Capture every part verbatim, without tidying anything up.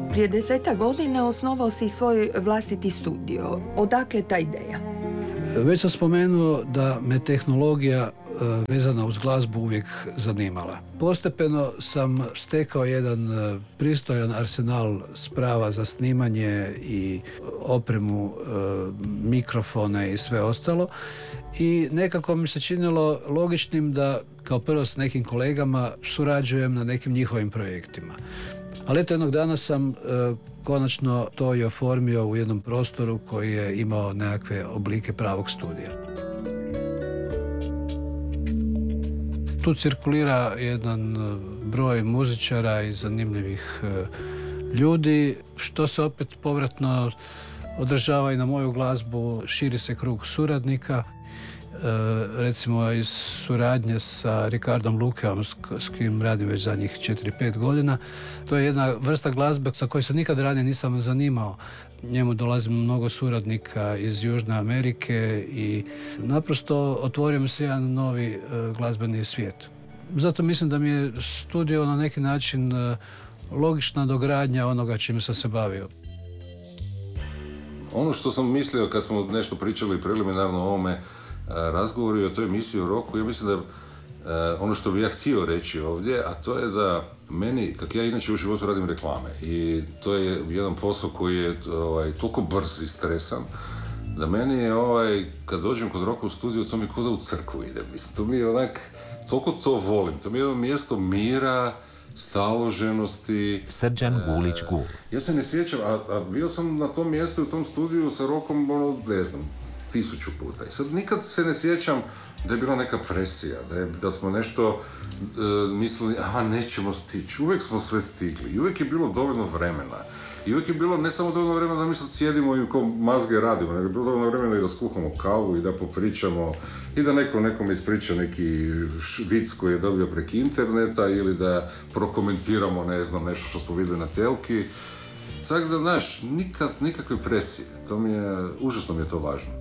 Prije deseta godina osnovao si svoj vlastiti studio. Odakle ta ideja? Već sam spomenuo da me tehnologija vezana uz glazbu uvijek zanimala. Postepeno sam stekao jedan pristojan arsenal sprava za snimanje i opremu, mikrofone i sve ostalo. I nekako mi se činilo logičnim da kao prvo s nekim kolegama surađujem na nekim njihovim projektima. Ali eto, jednog dana sam e, konačno to i oformio u jednom prostoru koji je imao nekakve oblike pravog studija. Tu cirkulira jedan broj muzičara i zanimljivih e, ljudi, što se opet povratno odražava i na moju glazbu, širi se krug suradnika. E, recimo iz suradnje sa Ricardom Lukeom s, s kim radim već zadnjih četiri pet godina. To je jedna vrsta glazbe za koju se nikad ranije nisam zanimao. Njemu dolazi mnogo suradnika iz Južne Amerike i naprosto otvorio mi se jedan novi e, glazbeni svijet. Zato mislim da mi je studio na neki način e, logična dogradnja onoga čime sam se bavio. Ono što sam mislio kad smo nešto pričali preliminarno o ovome razgovoru i o toj emisiji o roku, ja mislim da uh, ono što bih ja htio reći ovdje, a to je da meni, kako ja inače u životu radim reklame i to je jedan posao koji je ovaj, toliko brz i stresan, da meni je ovaj, kad dođem kod Roka u studiju, to mi je kao da u crkvu idem. Mislim, to mi je onak, toliko to volim, to mi je jedno mjesto mira, staloženosti. Srđan Gulić Gul. Ja se ne sjećam, a, a bio sam na tom mjestu u tom studiju sa Rokom, ono, ne znam, tisuću puta. I sad nikad se ne sjećam da je bila neka presija, da, je, da smo nešto e, mislili, aha, nećemo stići. Uvijek smo sve stigli. I uvijek je bilo dovoljno vremena. I uvijek je bilo ne samo dovoljno vremena da mi sad sjedimo i ko mazge radimo, nego je bilo dovoljno vremena i da skuhamo kavu i da popričamo i da neko nekom ispriča neki vic koji je dobio preko interneta ili da prokomentiramo, ne znam, nešto što smo vidjeli na telki. Tako da, znaš, nikad, nikakve presije. To mi je, užasno mi je to važno.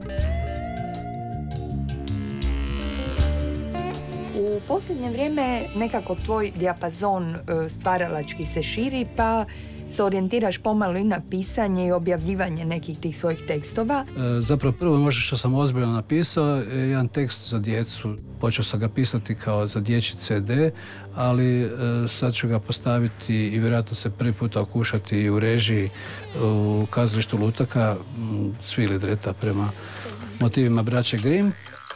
U posljednje vrijeme nekako tvoj dijapazon stvaralački se širi, pa se orijentiraš pomalo i na pisanje i objavljivanje nekih tih svojih tekstova. E, zapravo prvo možda što sam ozbiljno napisao je jedan tekst za djecu. Počeo sam ga pisati kao za dječji ce de, ali e, sad ću ga postaviti i vjerojatno se prvi puta okušati i u režiji u kazalištu Lutaka, Cvili Dreta prema motivima braće Grimm.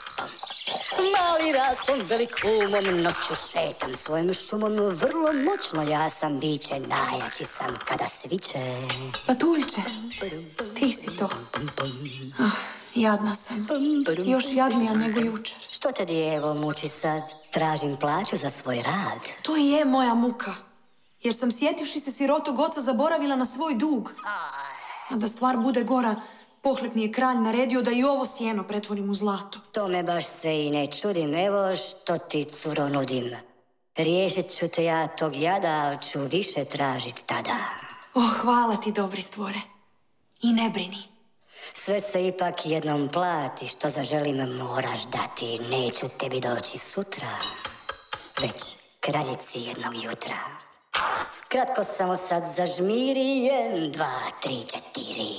Rastom velik umom, noću šetam svojim šumom, vrlo moćno ja sam biće, najjači sam kada sviće. Patuljče, ti si to. Ah, jadna sam. Još jadnija nego jučer. Što te djevo muči sad? Tražim plaću za svoj rad. To i je moja muka. Jer sam, sjetivši se sirotog oca, zaboravila na svoj dug. A da stvar bude gora, pohljep mi je kralj naredio da i ovo sjeno pretvorim u zlato. Tome baš se i ne čudim, evo što ti, curo, nudim. Riješit ću te ja tog jada, ali ću više tražit tada. Oh, hvala ti, dobri stvore. I ne brini. Sve se ipak jednom plati, što zaželim moraš dati. Neću tebi doći sutra, već kraljici jednog jutra. Kratko samo sad zažmiri, jedan, dva, tri, četiri.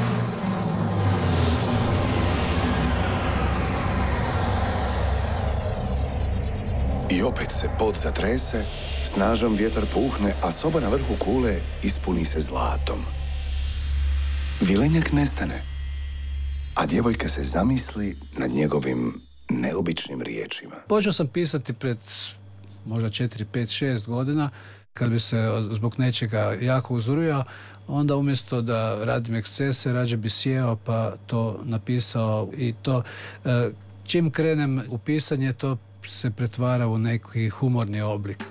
I opet se pod zatrese, snažan vjetar puhne, a soba na vrhu kule ispuni se zlatom. Vilenjak nestane, a djevojka se zamisli nad njegovim neobičnim riječima. Počeo sam pisati pred možda četiri, pet, šest godina, kad bi se zbog nečega jako uzurio, onda umjesto da radim ekscese, rađe bi sjeo pa to napisao i to čim krenem u pisanje, to se pretvara u neki humorni oblik.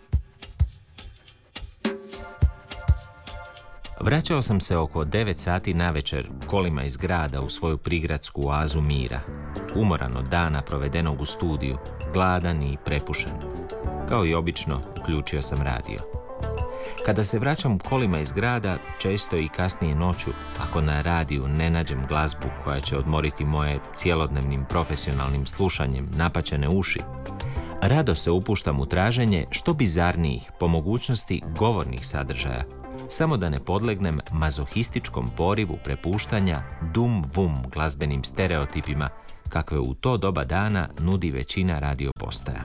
Vraćao sam se oko devet sati navečer kolima iz grada u svoju prigradsku oazu mira. Umoran od dana provedenog u studiju, gladan i prepušen. Kao i obično, uključio sam radio. Kada se vraćam kolima iz grada, često i kasnije noću, ako na radiju ne nađem glazbu koja će odmoriti moje cjelodnevnim profesionalnim slušanjem napaćene uši, rado se upuštam u traženje što bizarnijih, po mogućnosti govornih sadržaja, samo da ne podlegnem mazohističkom porivu prepuštanja dum-vum glazbenim stereotipima kakve u to doba dana nudi većina radio postaja.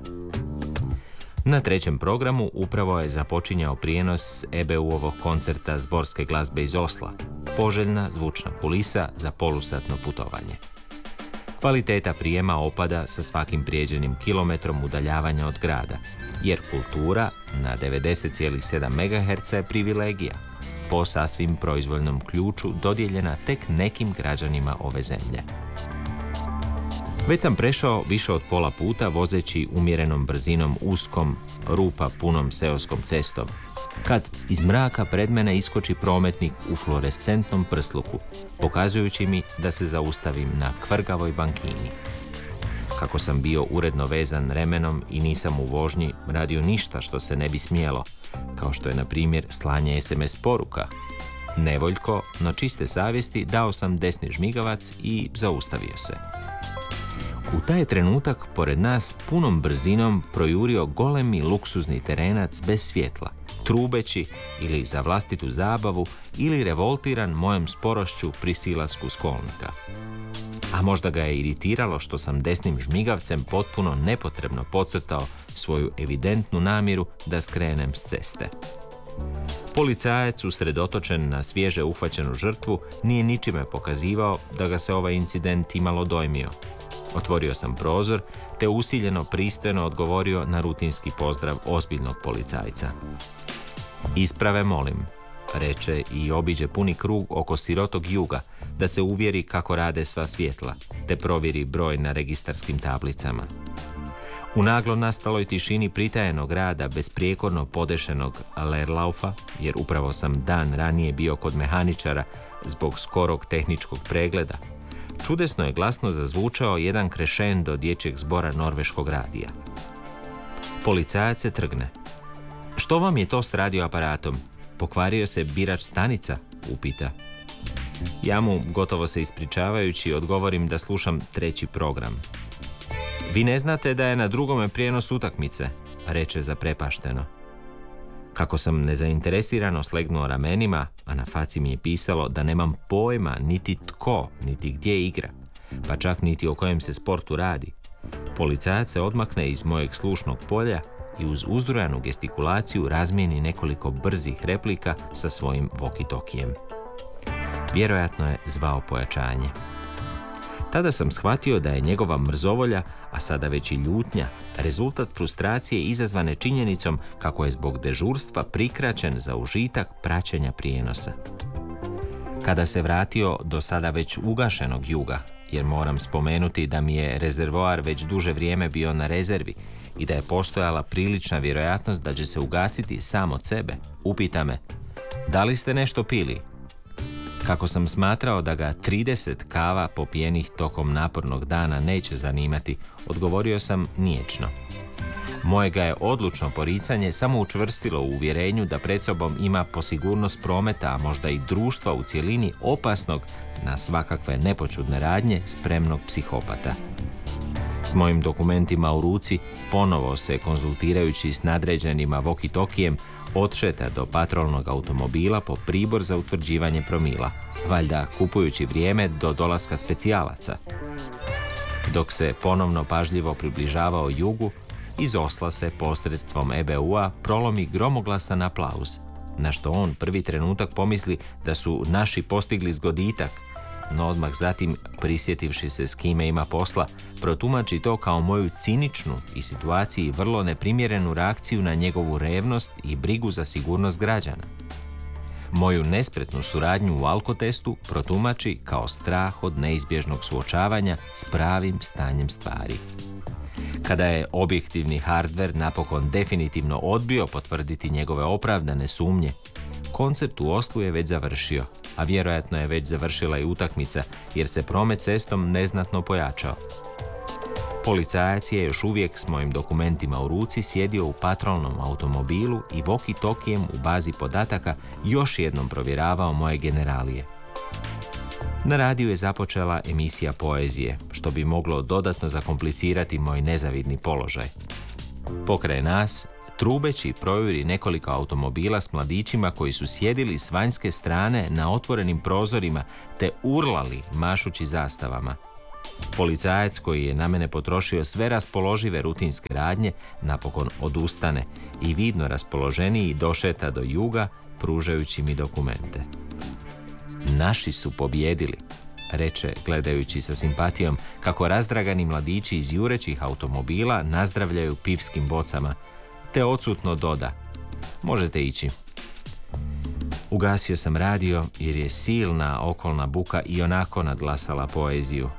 Na trećem programu upravo je započinjao prijenos E B U-ovog koncerta zborske glazbe iz Osla, poželjna zvučna kulisa za polusatno putovanje. Kvaliteta prijema opada sa svakim prijeđenim kilometrom udaljavanja od grada, jer kultura na devedeset zarez sedam megaherca je privilegija, po sasvim proizvoljnom ključu dodijeljena tek nekim građanima ove zemlje. Već sam prešao više od pola puta vozeći umjerenom brzinom uskom, rupa punom seoskom cestom, kad iz mraka pred mene iskoči prometnik u fluorescentnom prsluku, pokazujući mi da se zaustavim na kvrgavoj bankini. Kako sam bio uredno vezan remenom i nisam u vožnji radio ništa što se ne bi smjelo, kao što je na primjer slanje es em es poruka, nevoljko, no čiste savjesti dao sam desni žmigavac i zaustavio se. U taj trenutak pored nas punom brzinom projurio golemi luksuzni terenac bez svjetla, trubeći ili za vlastitu zabavu ili revoltiran mojom sporošću pri silasku s kolnika. A možda ga je iritiralo što sam desnim žmigavcem potpuno nepotrebno podcrtao svoju evidentnu namjeru da skrenem s ceste. Policajac, usredotočen na svježe uhvaćenu žrtvu, nije ničime pokazivao da ga se ovaj incident imalo dojmio. Otvorio sam prozor, te usiljeno pristojno odgovorio na rutinski pozdrav ozbiljnog policajca. Isprave molim, reče i obiđe puni krug oko sirotog juga, da se uvjeri kako rade sva svjetla, te provjeri broj na registarskim tablicama. U naglo nastaloj tišini pritajenog rada besprijekorno podešenog Lerlaufa, jer upravo sam dan ranije bio kod mehaničara zbog skorog tehničkog pregleda, čudesno je glasno zazvučao jedan krešendo dječjeg zbora norveškog radija. Policajac se trgne. Što vam je to s radioaparatom? Pokvario se birač stanica? Upita. Ja mu, gotovo se ispričavajući, odgovorim da slušam treći program. Vi ne znate da je na drugome prijenos utakmice, reče zaprepašteno. Kako sam nezainteresirano slegnuo ramenima, a na faci mi je pisalo da nemam pojma niti tko, niti gdje igra, pa čak niti o kojem se sportu radi, policajac se odmakne iz mojeg slušnog polja i uz uzdrojanu gestikulaciju razmijeni nekoliko brzih replika sa svojim walkie-talkijem. Vjerojatno je zvao pojačanje. Tada sam shvatio da je njegova mrzovolja, a sada već i ljutnja, rezultat frustracije izazvane činjenicom kako je zbog dežurstva prikraćen za užitak praćenja prijenosa. Kada se vratio do sada već ugašenog juga, jer moram spomenuti da mi je rezervoar već duže vrijeme bio na rezervi i da je postojala prilična vjerojatnost da će se ugasiti sam od sebe, upita me: da li ste nešto pili? Kako sam smatrao da ga trideset kava popijenih tokom napornog dana neće zanimati, odgovorio sam niječno. Moje ga je odlučno poricanje samo učvrstilo u uvjerenju da pred sobom ima po sigurnost prometa, a možda i društva u cjelini, opasnog na svakakve nepočudne radnje spremnog psihopata. S mojim dokumentima u ruci, ponovo se konzultirajući s nadređenima walkie-talkijem, odšeta do patrolnog automobila po pribor za utvrđivanje promila, valjda kupujući vrijeme do dolaska specijalaca. Dok se ponovno pažljivo približavao jugu, iz Osla se posredstvom E B U-a prolomi gromoglasan aplauz, na što on prvi trenutak pomisli da su naši postigli zgoditak, no odmah zatim, prisjetivši se s kime ima posla, protumači to kao moju ciničnu i situaciji vrlo neprimjerenu reakciju na njegovu revnost i brigu za sigurnost građana. Moju nespretnu suradnju u alkotestu protumači kao strah od neizbježnog suočavanja s pravim stanjem stvari. Kada je objektivni hardver napokon definitivno odbio potvrditi njegove opravdane sumnje, koncert u Oslu je već završio, a vjerojatno je već završila i utakmica, jer se promet cestom neznatno pojačao. Policajac je još uvijek s mojim dokumentima u ruci sjedio u patrolnom automobilu i walkie-talkijem u bazi podataka još jednom provjeravao moje generalije. Na radiju je započela emisija poezije, što bi moglo dodatno zakomplicirati moj nezavidni položaj. Pokraj nas, trubeći projuri nekoliko automobila s mladićima koji su sjedili s vanjske strane na otvorenim prozorima te urlali mašući zastavama. Policajac koji je na mene potrošio sve raspoložive rutinske radnje napokon odustane i vidno raspoloženiji došeta do juga pružajući mi dokumente. Naši su pobjedili, reče gledajući sa simpatijom kako razdragani mladići iz jurećih automobila nazdravljaju pivskim bocama, te odsutno doda: možete ići. Ugasio sam radio jer je silna okolna buka i onako nadglasala poeziju.